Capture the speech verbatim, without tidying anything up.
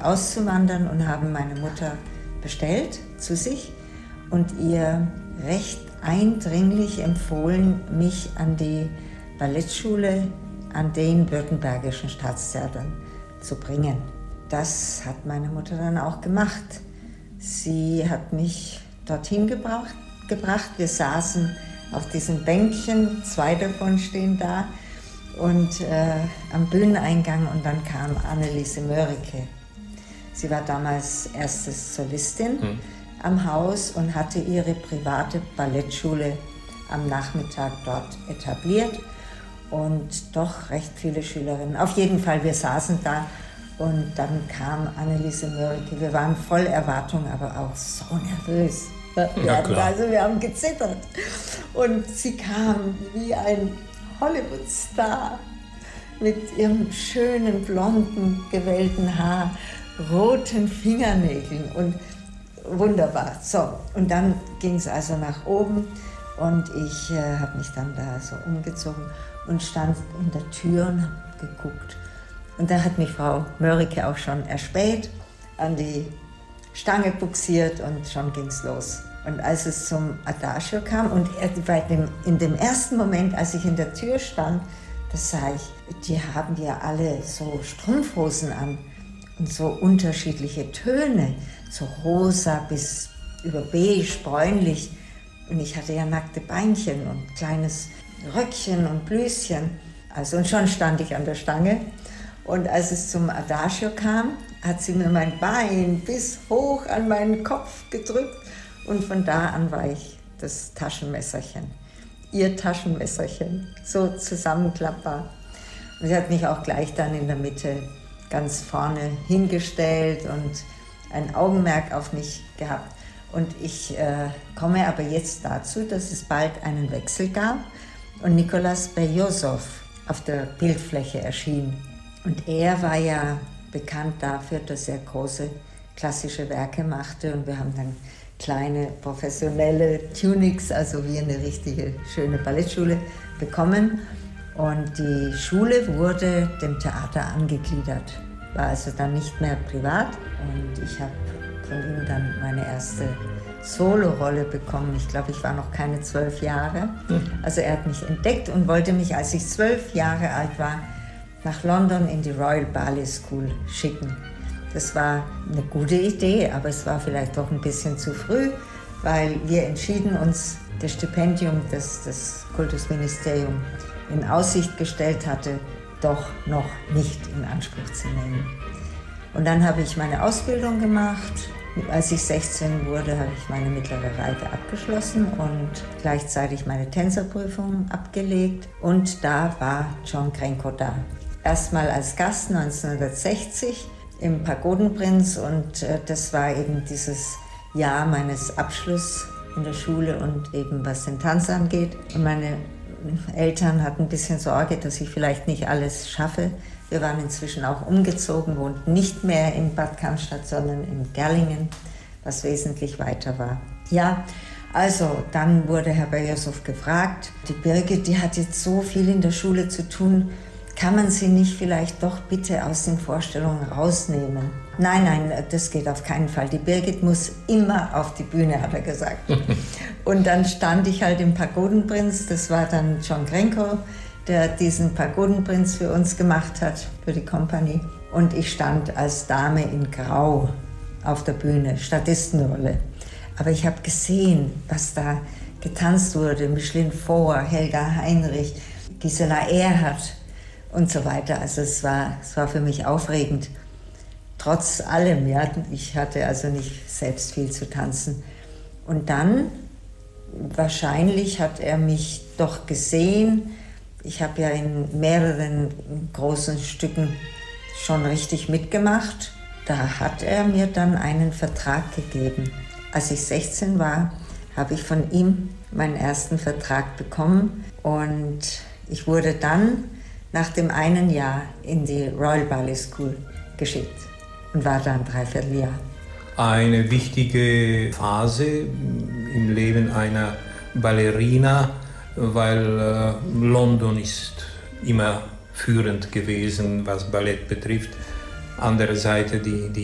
auszuwandern und haben meine Mutter bestellt zu sich und ihr recht eindringlich empfohlen, mich an die Ballettschule an den Württembergischen Staatstheatern zu bringen. Das hat meine Mutter dann auch gemacht. Sie hat mich dorthin gebracht. gebracht. Wir saßen auf diesen Bänkchen, zwei davon stehen da, und äh, am Bühneneingang, und dann kam Anneliese Mörike. Sie war damals erste Solistin hm. am Haus und hatte ihre private Ballettschule am Nachmittag dort etabliert und doch recht viele Schülerinnen. Auf jeden Fall, wir saßen da und dann kam Anneliese Mörike. Wir waren voll Erwartung, aber auch so nervös. Wir, ja, hatten, also wir haben gezittert. Und sie kam wie ein Hollywood-Star mit ihrem schönen, blonden, gewellten Haar, roten Fingernägeln und wunderbar. So, und dann ging es also nach oben und ich äh, habe mich dann da so umgezogen und stand in der Tür und habe geguckt. Und da hat mich Frau Mörike auch schon erspäht, an die Stange buxiert und schon ging's los. Und als es zum Adagio kam und bei dem, in dem ersten Moment, als ich in der Tür stand, da sah ich, die haben ja alle so Strumpfhosen an und so unterschiedliche Töne, so rosa bis über beige, bräunlich. Und ich hatte ja nackte Beinchen und kleines Röckchen und Blüschen. Also, und schon stand ich an der Stange. Und als es zum Adagio kam, hat sie mir mein Bein bis hoch an meinen Kopf gedrückt. Und von da an war ich das Taschenmesserchen, ihr Taschenmesserchen, so zusammenklappbar. Und sie hat mich auch gleich dann in der Mitte ganz vorne hingestellt und ein Augenmerk auf mich gehabt. Und ich äh, komme aber jetzt dazu, dass es bald einen Wechsel gab und Nicolas Belousov auf der Bildfläche erschien. Und er war ja bekannt dafür, dass er große klassische Werke machte, und wir haben dann kleine professionelle Tunics, also wie eine richtige schöne Ballettschule, bekommen. Und die Schule wurde dem Theater angegliedert, war also dann nicht mehr privat. Und ich habe von ihm dann meine erste Solorolle bekommen. Ich glaube, ich war noch keine zwölf Jahre. Also er hat mich entdeckt und wollte mich, als ich zwölf Jahre alt war, nach London in die Royal Ballet School schicken. Das war eine gute Idee, aber es war vielleicht doch ein bisschen zu früh, weil wir entschieden uns, das Stipendium, das das Kultusministerium in Aussicht gestellt hatte, doch noch nicht in Anspruch zu nehmen. Und dann habe ich meine Ausbildung gemacht. Als ich sechzehn wurde, habe ich meine mittlere Reife abgeschlossen und gleichzeitig meine Tänzerprüfung abgelegt. Und da war John Crenco da. Erstmal als Gast neunzehnhundertsechzig im Pagodenprinz, und äh, das war eben dieses Jahr meines Abschlusses in der Schule und eben was den Tanz angeht. Und meine Eltern hatten ein bisschen Sorge, dass ich vielleicht nicht alles schaffe. Wir waren inzwischen auch umgezogen, wohnten nicht mehr in Bad Cannstatt, sondern in Gerlingen, was wesentlich weiter war. Ja, also dann wurde Herr Belousov gefragt, die Birgit, die hat jetzt so viel in der Schule zu tun, kann man sie nicht vielleicht doch bitte aus den Vorstellungen rausnehmen? Nein, nein, das geht auf keinen Fall. Die Birgit muss immer auf die Bühne, hat er gesagt. Und dann stand ich halt im Pagodenprinz, das war dann John Crenco, der diesen Pagodenprinz für uns gemacht hat, für die Kompanie. Und ich stand als Dame in Grau auf der Bühne, Statistenrolle. Aber ich habe gesehen, was da getanzt wurde. Micheline Faure, Helga Heinrich, Gisela Erhardt und so weiter. Also es war, es war für mich aufregend. Trotz allem, ja, ich hatte also nicht selbst viel zu tanzen. Und dann, wahrscheinlich hat er mich doch gesehen. Ich habe ja in mehreren großen Stücken schon richtig mitgemacht. Da hat er mir dann einen Vertrag gegeben. Als ich sechzehn war, habe ich von ihm meinen ersten Vertrag bekommen. Und ich wurde dann nach dem einen Jahr in die Royal Ballet School geschickt und war da ein Dreivierteljahr. Eine wichtige Phase im Leben einer Ballerina, weil äh, London ist immer führend gewesen, was Ballett betrifft. Andere Seite, die, die